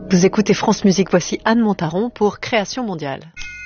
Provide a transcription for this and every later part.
Vous écoutez France Musique, voici Anne Montaron pour Création mondiale.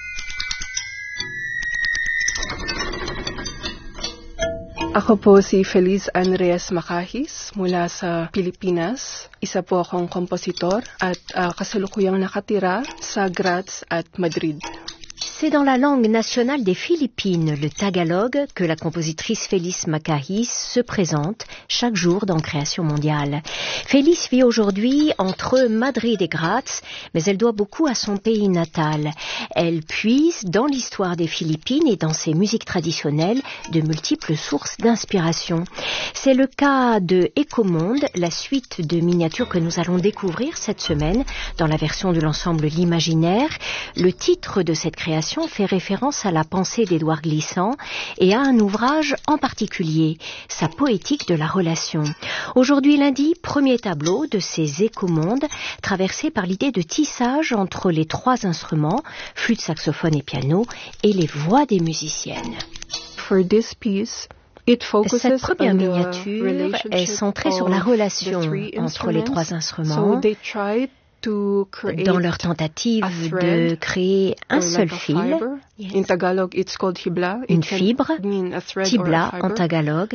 Ako po si Feliz Andres Macahis mula sa Pilipinas. Isa po akong kompositor at kasalukuyang nakatira sa Graz at Madrid. C'est dans la langue nationale des Philippines, le tagalog, que la compositrice Feliz Macahis se présente chaque jour dans Création mondiale. Feliz vit aujourd'hui entre Madrid et Graz, mais elle doit beaucoup à son pays natal. Elle puise dans l'histoire des Philippines et dans ses musiques traditionnelles de multiples sources d'inspiration. C'est le cas de Ecomonde, la suite de miniatures que nous allons découvrir cette semaine dans la version de l'ensemble L'Imaginaire. Le titre de cette création fait référence à la pensée d'Édouard Glissant et à un ouvrage en particulier, sa poétique de la relation. Aujourd'hui lundi, premier tableau de ces écomondes traversés par l'idée de tissage entre les trois instruments, flûte, saxophone et piano, et les voix des musiciennes. For this piece, cette première miniature est centrée sur la relation entre les trois instruments. Dans leur tentative de créer un seul fil, une fibre, tibla en tagalog,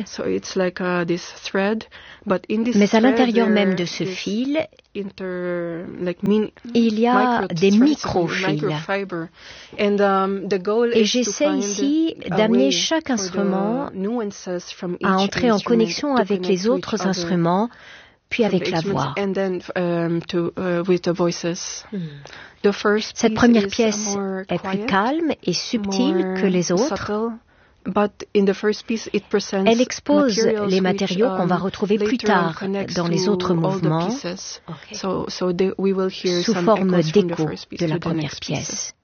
mais à l'intérieur même de ce fil, il y a des microfils. Et j'essaie ici d'amener chaque instrument à entrer en connexion avec les autres instruments, puis avec la voix. Cette première pièce est plus calme et subtile que les autres. Elle expose les matériaux qu'on va retrouver plus tard dans les autres mouvements, sous forme d'écho de la première pièce.